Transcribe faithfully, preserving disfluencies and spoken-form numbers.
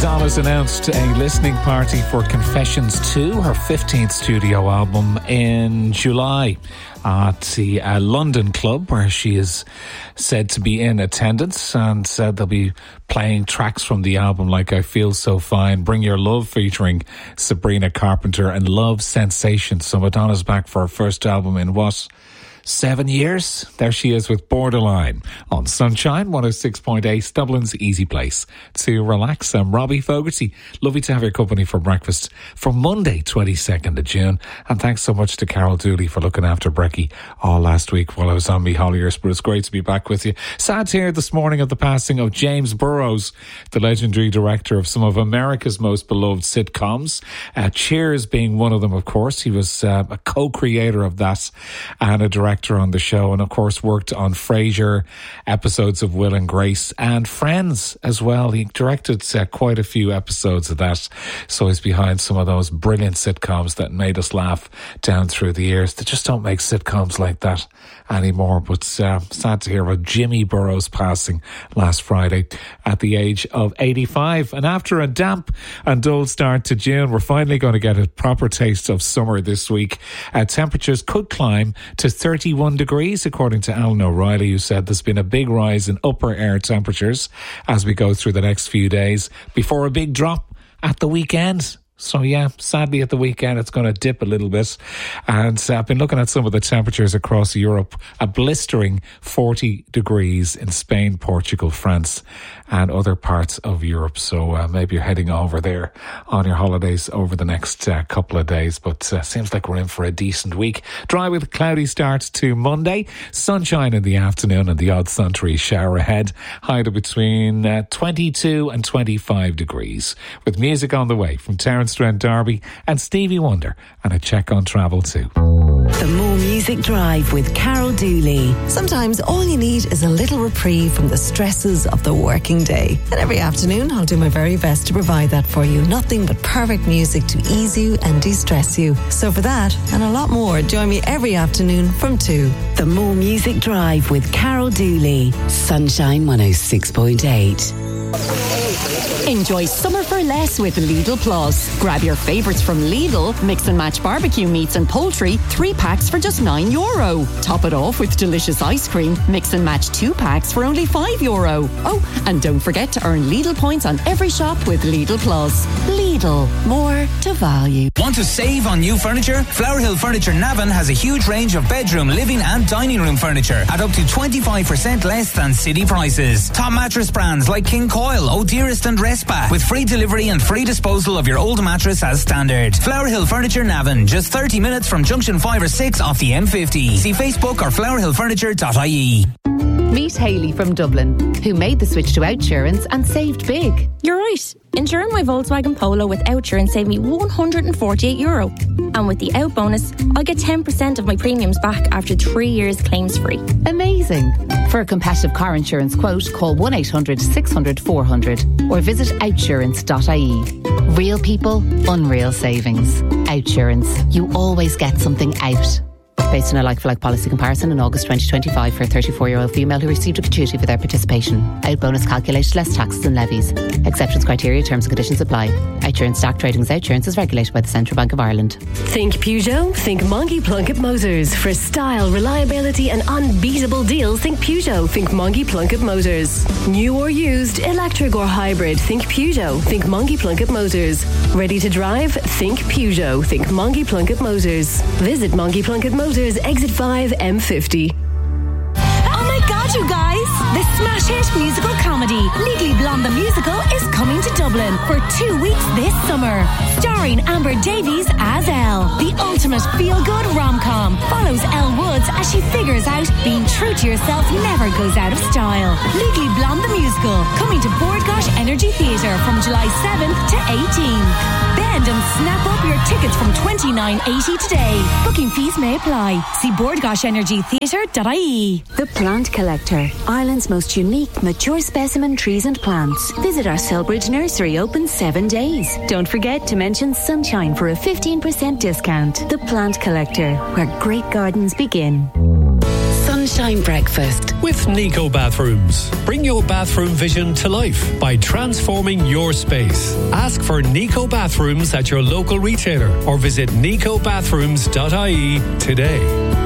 Madonna's announced a listening party for Confessions two, her fifteenth studio album, in July at the uh, London Club, where she is said to be in attendance, and said they'll be playing tracks from the album like I Feel So Fine, Bring Your Love featuring Sabrina Carpenter, and Love Sensation. So Madonna's back for her first album in what? Seven years? There she is with Borderline on Sunshine one oh six point eight, Dublin's easy place to relax. I'm Robbie Fogarty. Lovely to have your company for breakfast for Monday, twenty-second of June. And thanks so much to Carol Dooley for looking after Brecky all last week while I was on me Holliers. But it's great to be back with you. Sad to hear this morning of the passing of James Burrows, the legendary director of some of America's most beloved sitcoms. Uh, Cheers being one of them, of course. He was uh, a co-creator of that and a director on the show, and of course worked on Frasier, episodes of Will and Grace, and Friends as well. He directed uh, quite a few episodes of that, so he's behind some of those brilliant sitcoms that made us laugh down through the years. They just don't make sitcoms like that anymore. But uh, sad to hear about Jimmy Burrows passing last Friday at the age of eighty-five. And after a damp and dull start to June, we're finally going to get a proper taste of summer this week. Uh, temperatures could climb to thirty-one degrees, according to Alan O'Reilly, who said there's been a big rise in upper air temperatures as we go through the next few days before a big drop at the weekend. So yeah, sadly at the weekend it's going to dip a little bit. And uh, I've been looking at some of the temperatures across Europe. A blistering forty degrees in Spain, Portugal, France and other parts of Europe. So uh, maybe you're heading over there on your holidays over the next uh, couple of days. But uh, seems like we're in for a decent week. Dry with a cloudy start to Monday. Sunshine in the afternoon and the odd sun-tree shower ahead. High to between uh, twenty-two and twenty-five degrees. With music on the way from Terence Trent D'Arby and Stevie Wonder, and a check on travel too. The More Music Drive with Carol Dooley. Sometimes all you need is a little reprieve from the stresses of the working day. And every afternoon I'll do my very best to provide that for you. Nothing but perfect music to ease you and de-stress you. So for that and a lot more, join me every afternoon from two. The More Music Drive with Carol Dooley. Sunshine one oh six point eight. Enjoy summer for less with Lidl Plus. Grab your favourites from Lidl, mix and match barbecue meats and poultry, three packs for just nine euro. Top it off with delicious ice cream, mix and match two packs for only five euro. Oh, and don't forget to earn Lidl points on every shop with Lidl Plus. Lidl, more to value. Want to save on new furniture? Flower Hill Furniture Navan has a huge range of bedroom, living and dining room furniture at up to twenty-five percent less than city prices. Top mattress brands like King Coil, O'Dearest and Respa, with free delivery and free disposal of your old mattress as standard. Flower Hill Furniture Navan, just thirty minutes from junction five or six off the M fifty. See Facebook or flower hill furniture dot I E. Meet Hayley from Dublin, who made the switch to Outsurance and saved big. You're right. Insuring my Volkswagen Polo with Outsurance saved me one hundred forty-eight euro. And with the Out bonus, I'll get ten percent of my premiums back after three years claims free. Amazing. For a competitive car insurance quote, call one eight hundred six hundred four hundred or visit outsurance dot I E. Real people, unreal savings. Outsurance. You always get something out. Based on a like-for-like policy comparison in August twenty twenty-five for a thirty-four-year-old female who received a gratuity for their participation. Out bonus calculated less taxes and levies. Acceptance criteria, terms and conditions apply. Outsurance stock trading as Outsurance is regulated by the Central Bank of Ireland. Think Peugeot? Think Monkey Plunkett Motors. For style, reliability and unbeatable deals, think Peugeot. Think Monkey Plunkett Motors. New or used, electric or hybrid, think Peugeot. Think Monkey Plunkett Motors. Ready to drive? Think Peugeot. Think Monkey Plunkett Motors. Visit Monkey Plunkett Motors, exit five, M fifty. Oh my god, you guys! The smash hit musical comedy Legally Blonde the Musical is coming to Dublin for two weeks this summer. Starring Amber Davies as Elle. The ultimate feel-good rom-com follows Elle Woods as she figures out being true to yourself never goes out of style. Legally Blonde the Musical, coming to Bord Gáis Energy Theatre from July seventh to eighteenth. Bend and snap up your tickets from twenty-nine eighty today. Booking fees may apply. See bord gáis energy theatre dot I E. The Plant Collector, Ireland's most unique mature specimen trees and plants. Visit our Selbridge nursery, open seven days. Don't forget to mention Sunshine for a fifteen percent discount. The Plant Collector, where great gardens begin. Sunshine lunchtime breakfast. With Nico Bathrooms. Bring your bathroom vision to life by transforming your space. Ask for Nico Bathrooms at your local retailer or visit nico bathrooms dot I E today.